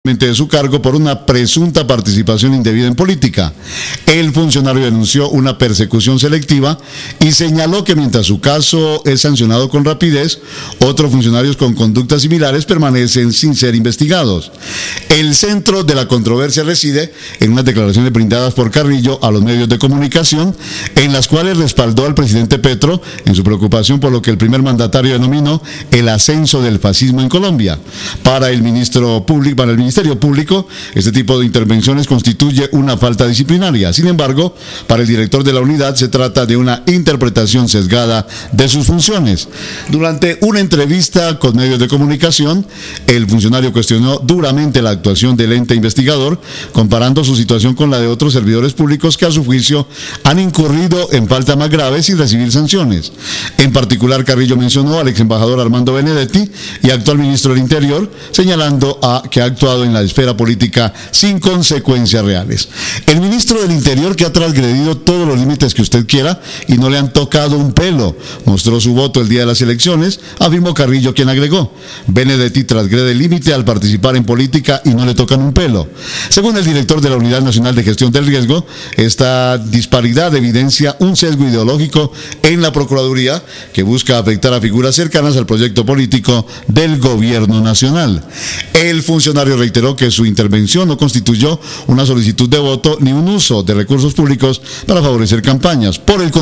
de su cargo por una presunta participación indebida en política. El funcionario denunció una persecución selectiva y señaló que mientras su caso es sancionado con rapidez, otros funcionarios con conductas similares permanecen sin ser investigados. El centro de la controversia reside en unas declaraciones brindadas por Carrillo a los medios de comunicación, en las cuales respaldó al presidente Petro en su preocupación por lo que el primer mandatario denominó el ascenso del fascismo en Colombia. Para el Ministerio Público, este tipo de intervenciones constituye una falta disciplinaria. Sin embargo, para el director de la unidad se trata de una interpretación sesgada de sus funciones. Durante una entrevista con medios de comunicación, el funcionario cuestionó duramente la actuación del ente investigador, comparando su situación con la de otros servidores públicos que a su juicio han incurrido en faltas más graves sin recibir sanciones. En particular, Carrillo mencionó al ex embajador Armando Benedetti y actual ministro del Interior, señalando que ha actuado en la esfera política sin consecuencias reales. El ministro del Interior, que ha transgredido todos los límites que usted quiera y no le han tocado un pelo, mostró su voto el día de las elecciones, afirmó Carrillo, quien agregó: Benedetti transgrede el límite al participar en política y no le tocan un pelo. Según el director de la Unidad Nacional de Gestión del Riesgo, esta disparidad evidencia un sesgo ideológico en la Procuraduría que busca afectar a figuras cercanas al proyecto político del gobierno nacional. El funcionario reiteró que su intervención no constituyó una solicitud de voto ni un uso de recursos públicos para favorecer campañas. Por el